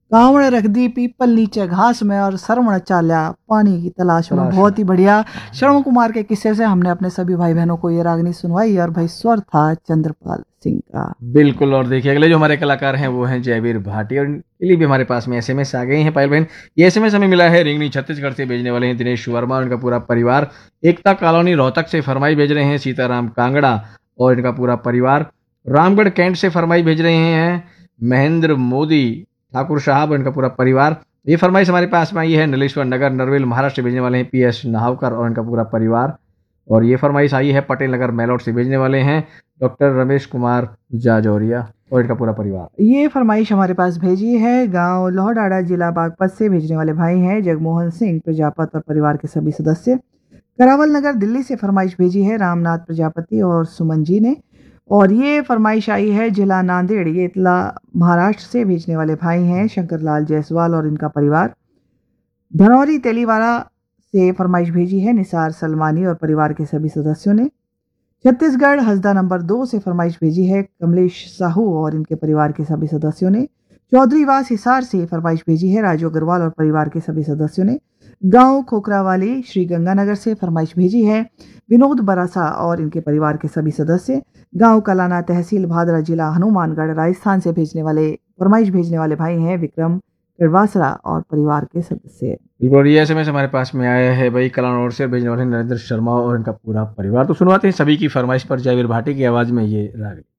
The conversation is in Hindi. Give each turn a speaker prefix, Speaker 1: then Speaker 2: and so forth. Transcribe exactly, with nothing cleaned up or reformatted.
Speaker 1: कावड़ रख दी पीपल नीचे घास में और श्रवण चाल्या पानी की तलाश में।
Speaker 2: तलाश
Speaker 1: बहुत ही बढ़िया श्रवण कुमार के किस्से से हमने अपने सभी भाई बहनों को ये रागनी सुनवाई और भाई स्वर था चंद्रपाल सिंह का।
Speaker 2: बिल्कुल। और देखिए अगले जो हमारे कलाकार हैं वो हैं जयवीर भाटी, और इनके लिए भी हमारे पास में एसएमएस आ गए हैं पायल बहन। ये एसएमएस हमें मिला है रिंगनी छत्तीसगढ़ से, भेजने वाले हैं दिनेश वर्मा और इनका पूरा परिवार। एकता कॉलोनी रोहतक से फरमाई भेज रहे हैं सीताराम कांगड़ा और इनका पूरा परिवार। रामगढ़ कैंट से फरमाई भेज रहे हैं महेंद्र मोदी ठाकुर साहब और इनका पूरा परिवार। ये फरमाइश हमारे पास में आई है नलेश्वर नगर नरवेल महाराष्ट्र से, भेजने वाले हैं पी एस नाहवकर और इनका पूरा परिवार। और ये फरमाइश आई है पटेल नगर मेलोट से, भेजने वाले हैं डॉक्टर रमेश कुमार जाजौरिया और इनका पूरा परिवार।
Speaker 1: ये फरमाइश हमारे पास भेजी है गांव लोहडाड़ा जिला बागपत से, भेजने वाले भाई हैं जगमोहन सिंह प्रजापत और परिवार के सभी सदस्य। करावल नगर दिल्ली से फरमाइश भेजी है रामनाथ प्रजापति और सुमन जी ने। और ये फरमाइश आई है जिला नांदेड़ ये इतला महाराष्ट्र से, भेजने वाले भाई हैं शंकरलाल जायसवाल और इनका परिवार। धनौरी तेलीवाला से फरमाइश भेजी है निसार सलमानी और परिवार के सभी सदस्यों ने। छत्तीसगढ़ हसदा नंबर दो से फरमाइश भेजी है कमलेश साहू और इनके परिवार के सभी सदस्यों ने। चौधरीवास हिसार से फरमाइश भेजी है राजू अग्रवाल और परिवार के सभी सदस्यों ने। गांव खोखरावाली श्री गंगानगर से फरमाइश भेजी है विनोद बरासा और इनके परिवार के सभी सदस्य। गांव कलाना तहसील भादरा जिला हनुमानगढ़ राजस्थान से भेजने वाले फरमाइश भेजने वाले भाई हैं विक्रम कड़वासरा और परिवार के सदस्य।
Speaker 2: बिल्कुल। ये एसएमएस हमारे पास में आया है भाई कलानौर से, भेजने वाले नरेंद्र शर्मा और इनका पूरा परिवार। तो सुनवाते हैं सभी की फरमाइश पर जयवीर भाटी की आवाज में ये राग।